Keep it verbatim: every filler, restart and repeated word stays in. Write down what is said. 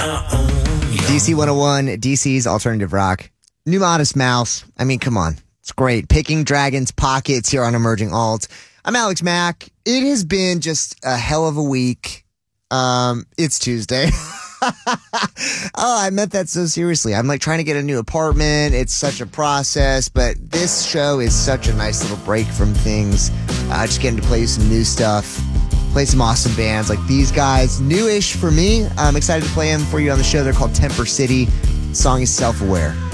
D C one oh one, D C's alternative rock. New Modest Mouse. I mean, come on. It's great. Picking Dragons Pockets here on Emerging Alt. I'm Alex Mack. It has been just a hell of a week. Um, it's Tuesday. Oh, I meant that so seriously. I'm like trying to get a new apartment. It's such a process, but this show is such a nice little break from things. Uh, just getting to play some new stuff, play some awesome bands like these guys. Newish for me. I'm excited to play them for you on the show. They're called Temper City. The song is Self-Aware.